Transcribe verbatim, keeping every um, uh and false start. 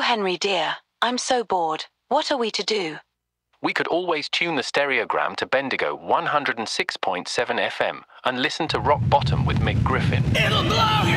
Henry dear, I'm so bored. What are we to do? We could always tune the stereogram to Bendigo one hundred six point seven F M and listen to Rock Bottom with Mick Griffin. It'll blow your